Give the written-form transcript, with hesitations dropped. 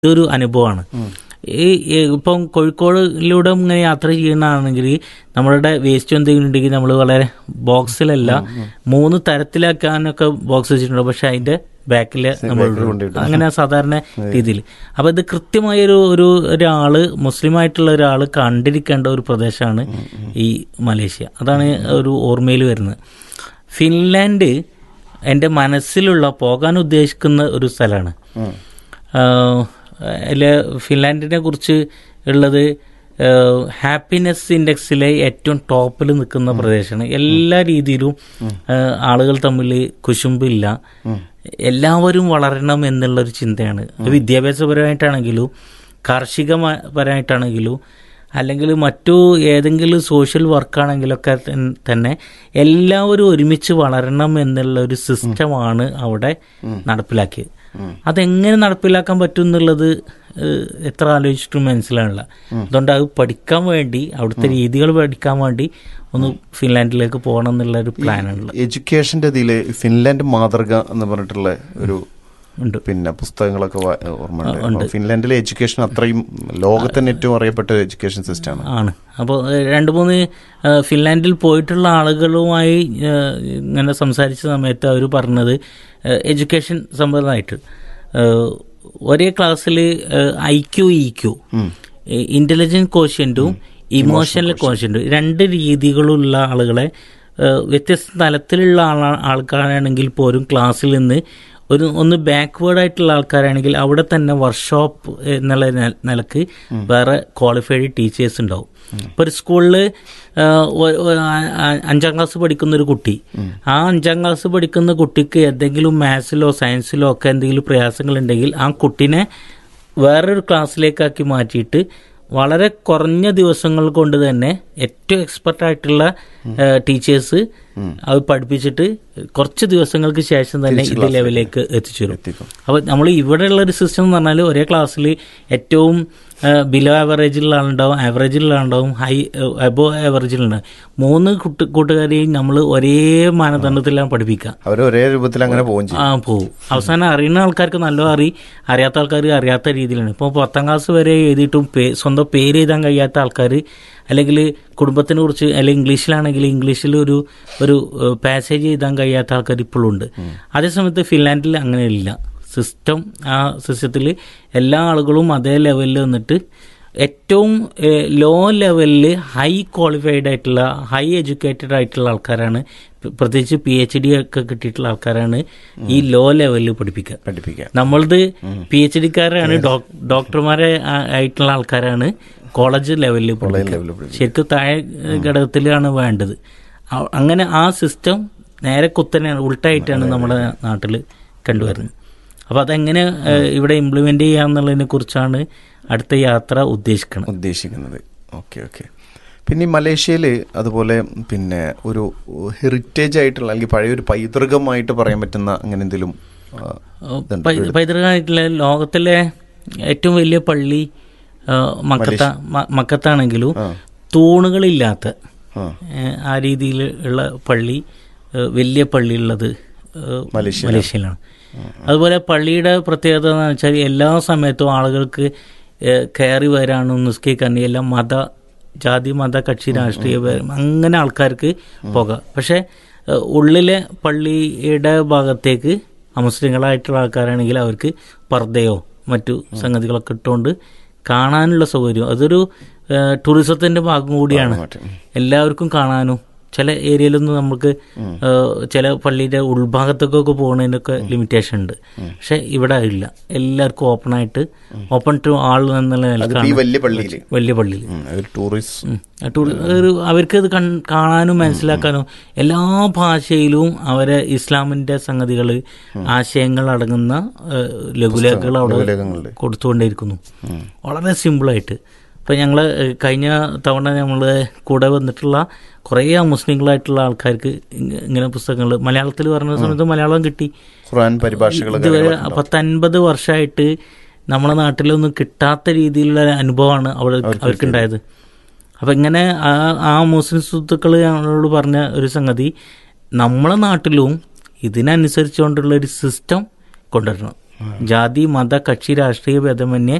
ഇതൊരു അനുഭവമാണ്. ഇപ്പം കോഴിക്കോടിലൂടെ ഇങ്ങനെ യാത്ര ചെയ്യണമെങ്കിൽ നമ്മളുടെ വേസ്റ്റ് എന്തെങ്കിലും ഉണ്ടെങ്കിൽ നമ്മൾ വളരെ ബോക്സിലല്ല 3 തരത്തിലാക്കാനൊക്കെ ബോക്സ് വെച്ചിട്ടുണ്ട്. പക്ഷെ അതിന്റെ ബാക്കിൽ നമ്മൾ അങ്ങനെ സാധാരണ രീതിയിൽ. അപ്പൊ ഇത് കൃത്യമായ ഒരാള് മുസ്ലിം ആയിട്ടുള്ള ഒരാള് കണ്ടിരിക്കേണ്ട ഒരു പ്രദേശമാണ് ഈ മലേഷ്യ. അതാണ് ഒരു ഓർമ്മയിൽ വരുന്നത്. ഫിൻലാൻഡ് എൻ്റെ മനസ്സിലുള്ള പോകാൻ ഉദ്ദേശിക്കുന്ന ഒരു സ്ഥലമാണ്. അതിൽ ഫിൻലാൻഡിനെ കുറിച്ച് ഉള്ളത് ഹാപ്പിനെസ് ഇൻഡെക്സിലെ ഏറ്റവും ടോപ്പിൽ നിൽക്കുന്ന പ്രദേശമാണ്. എല്ലാ രീതിയിലും ആളുകൾ തമ്മിൽ കുശുമ്പില്ല, എല്ലാവരും വളരണം എന്നുള്ളൊരു ചിന്തയാണ്. വിദ്യാഭ്യാസപരമായിട്ടാണെങ്കിലും കാർഷികപരമായിട്ടാണെങ്കിലും അല്ലെങ്കിൽ മറ്റു ഏതെങ്കിലും സോഷ്യൽ വർക്കാണെങ്കിലൊക്കെ തന്നെ എല്ലാവരും ഒരുമിച്ച് വളരണം എന്നുള്ള ഒരു സിസ്റ്റമാണ് അവിടെ നടപ്പിലാക്കിയത്. അതെങ്ങനെ നടപ്പിലാക്കാൻ പറ്റും എന്നുള്ളത് എത്ര ആലോചിച്ചിട്ടും മനസ്സിലാവില്ല. അതുകൊണ്ട് അത് പഠിക്കാൻ വേണ്ടി, അവിടുത്തെ രീതികൾ പഠിക്കാൻ വേണ്ടി ഒന്ന് ഫിൻലാൻഡിലേക്ക് പോകണം എന്നുള്ള ഒരു പ്ലാനാണുള്ളത്. എഡ്യൂക്കേഷൻ്റെ ഇതിൽ ഫിൻലാൻഡ് മാതൃക എന്ന് പറഞ്ഞിട്ടുള്ള ഒരു പിന്നെ പുസ്തകങ്ങളൊക്കെ ഓർമ്മയുണ്ട്. ഫിൻലാൻഡിലെ എഡ്യൂക്കേഷൻ അത്രയും ലോകത്തിന് ഏറ്റവും അറിയപ്പെട്ട എഡ്യൂക്കേഷൻ സിസ്റ്റമാണ് ആണ്. അപ്പോൾ 2-3 ഫിൻലാൻഡിൽ പോയിട്ടുള്ള ആളുകളുമായി ഇങ്ങനെ സംസാരിച്ച സമയത്ത് അവർ പറഞ്ഞത് എഡ്യൂക്കേഷൻ സംബന്ധമായിട്ട് ഒരേ ക്ലാസ്സിൽ IQ EQ ഇന്റലിജൻസ് കോഷ്യന്റും ഇമോഷണൽ കോഷ്യന്റും 2 രീതികളുള്ള ആളുകളെ വ്യത്യസ്ത തലത്തിലുള്ള ആൾക്കാരാണെങ്കിൽ പോലും ക്ലാസ്സിൽ നിന്ന് ഒന്ന് ബാക്ക്വേർഡ് ആയിട്ടുള്ള ആൾക്കാരാണെങ്കിൽ അവിടെ തന്നെ വർക്ക്ഷോപ്പ് എന്നുള്ള നിലക്ക് വേറെ ക്വാളിഫൈഡ് ടീച്ചേഴ്സ് ഉണ്ടാവും. ഇപ്പോൾ ഒരു സ്കൂളിൽ 5ാം ക്ലാസ് പഠിക്കുന്ന ഒരു കുട്ടി, ആ 5ാം ക്ലാസ് പഠിക്കുന്ന കുട്ടിക്ക് എന്തെങ്കിലും മാത്സിലോ സയൻസിലോ ഒക്കെ എന്തെങ്കിലും പ്രയാസങ്ങളുണ്ടെങ്കിൽ ആ കുട്ടീനെ വേറൊരു ക്ലാസ്സിലേക്കാക്കി മാറ്റിയിട്ട് വളരെ കുറഞ്ഞ ദിവസങ്ങൾ കൊണ്ട് തന്നെ ഏറ്റവും എക്സ്പെർട്ടായിട്ടുള്ള ടീച്ചേഴ്സ് അത് പഠിപ്പിച്ചിട്ട് കുറച്ച് ദിവസങ്ങൾക്ക് ശേഷം തന്നെ ഇത് ലെവലിലേക്ക് എത്തിച്ചേരും. അപ്പോൾ നമ്മൾ ഇവിടെയുള്ള ഒരു സിസ്റ്റം എന്ന് പറഞ്ഞാൽ ഒരേ ക്ലാസ്സിൽ ഏറ്റവും ബിലോ ആവറേജിലുള്ള ആളുണ്ടാവും, ആവറേജിലുള്ള ആളുണ്ടാവും, അബോ ആവറേജിലുണ്ടാവും. 3 കൂട്ടുകാരെയും നമ്മൾ ഒരേ മാനദണ്ഡത്തിലാണ് പഠിപ്പിക്കുക. ഒരേ രൂപത്തിൽ അങ്ങനെ പോകും. അവസാനം അറിയുന്ന ആൾക്കാർക്ക് നല്ലത് അറിയാത്ത ആൾക്കാർ അറിയാത്ത രീതിയിലാണ്. ഇപ്പോൾ 10ാം ക്ലാസ് വരെ എഴുതിയിട്ടും സ്വന്തം പേര് എഴുതാൻ കഴിയാത്ത ആൾക്കാർ, അല്ലെങ്കിൽ കുടുംബത്തിനെ കുറിച്ച്, അല്ലെങ്കിൽ ഇംഗ്ലീഷിലാണെങ്കിൽ ഇംഗ്ലീഷിൽ ഒരു പാസേജ് എഴുതാൻ കഴിയാത്ത ആൾക്കാർ ഇപ്പോഴും ഉണ്ട്. അതേസമയത്ത് ഫിൻലാൻഡിൽ അങ്ങനെയില്ല. ആ സിസ്റ്റത്തിൽ എല്ലാ ആളുകളും അതേ ലെവലിൽ വന്നിട്ട് ഏറ്റവും ലോ ലെവലിൽ ഹൈ ക്വാളിഫൈഡ് ആയിട്ടുള്ള, ഹൈ എഡ്യൂക്കേറ്റഡ് ആയിട്ടുള്ള ആൾക്കാരാണ്, പ്രത്യേകിച്ച് PhD ഒക്കെ കിട്ടിയിട്ടുള്ള ആൾക്കാരാണ് ഈ ലോ ലെവലിൽ പഠിപ്പിക്കുക. നമ്മളത് PhDക്കാരാണ്, ഡോക്ടർമാരെ ആയിട്ടുള്ള ആൾക്കാരാണ് കോളേജ് ലെവലിൽ പഠിക്കുക. ശരിക്കും താഴെ ഘടകത്തിലാണ് വേണ്ടത്. അങ്ങനെ ആ സിസ്റ്റം നേരെ കുത്തനെയാണ്, ഉൾട്ടായിട്ടാണ് നമ്മുടെ നാട്ടിൽ കണ്ടുവരുന്നത്. അപ്പോൾ അതെങ്ങനെ ഇവിടെ ഇംപ്ലിമെന്റ് ചെയ്യാന്നുള്ളതിനെ കുറിച്ചാണ് അടുത്ത യാത്ര ഉദ്ദേശിക്കുന്നത്. ഓക്കെ. പിന്നെ ഈ മലേഷ്യയിൽ അതുപോലെ പിന്നെ ഒരു ഹെറിറ്റേജ് ആയിട്ടുള്ള അല്ലെങ്കിൽ പഴയ ഒരു പൈതൃകമായിട്ട് പറയാൻ പറ്റുന്ന അങ്ങനെ എന്തെങ്കിലും പൈതൃകമായിട്ടുള്ള ലോകത്തിലെ ഏറ്റവും വലിയ പള്ളി മക്കത്താണെങ്കിലും തൂണുകളില്ലാത്ത ആ രീതിയിലുള്ള പള്ളി, വലിയ പള്ളിയുള്ളത് മലേഷ്യയിലാണ്. അതുപോലെ പള്ളിയുടെ പ്രത്യേകത എന്ന് വെച്ചാൽ എല്ലാ സമയത്തും ആളുകൾക്ക് കയറി വരാനും നിസ്കരിക്കാൻ എല്ലാം ജാതി മത കക്ഷി രാഷ്ട്രീയ അങ്ങനെ ആൾക്കാർക്ക് പോകാം. പക്ഷെ ഉള്ളിലെ പള്ളിയുടെ ഭാഗത്തേക്ക് അമുസ്ലിങ്ങളായിട്ടുള്ള ആൾക്കാരാണെങ്കിൽ അവർക്ക് പർദ്ദയോ മറ്റു സംഗതികളൊക്കെ ഇട്ടുകൊണ്ട് കാണാനുള്ള സൗകര്യം, അതൊരു ടൂറിസത്തിന്റെ ഭാഗം കൂടിയാണ്. എല്ലാവർക്കും കാണാനും ചില ഏരിയയിലൊന്നും നമുക്ക് ചില പള്ളിയുടെ ഉൾഭാഗത്തേക്കൊക്കെ പോകുന്നതിനൊക്കെ ലിമിറ്റേഷൻ ഉണ്ട്. പക്ഷെ ഇവിടെ ഇല്ല. എല്ലാവർക്കും ഓപ്പൺ ടു ആൾ എന്നുള്ള നിലക്കാണ് വലിയ പള്ളിയിൽ അവർക്ക് ഇത് കാണാനും മനസ്സിലാക്കാനും എല്ലാ ഭാഷയിലും അവരെ ഇസ്ലാമിന്റെ സംഗതികൾ, ആശയങ്ങൾ അടങ്ങുന്ന ലഘുലേഖകൾ അവിടെ കൊടുത്തുകൊണ്ടേയിരിക്കുന്നു, വളരെ സിമ്പിളായിട്ട്. ഇപ്പം ഞങ്ങൾ കഴിഞ്ഞ തവണ നമ്മൾ കൂടെ വന്നിട്ടുള്ള കുറേ മുസ്ലിങ്ങളായിട്ടുള്ള ആൾക്കാർക്ക് ഇങ്ങനെ പുസ്തകങ്ങൾ മലയാളത്തിൽ പറഞ്ഞ സമയത്ത് മലയാളം കിട്ടി. ഇതുവരെ 10-50 വർഷമായിട്ട് നമ്മളെ നാട്ടിലൊന്നും കിട്ടാത്ത രീതിയിലുള്ള അനുഭവമാണ് അവർക്കുണ്ടായത്. അപ്പം ഇങ്ങനെ ആ മുസ്ലിം സുഹൃത്തുക്കൾ ഞങ്ങളോട് പറഞ്ഞ ഒരു സംഗതി, നമ്മളെ നാട്ടിലും ഇതിനനുസരിച്ചുകൊണ്ടുള്ള ഒരു സിസ്റ്റം കൊണ്ടുവരണം. ജാതി മത കക്ഷി രാഷ്ട്രീയ ഭേദമന്യേ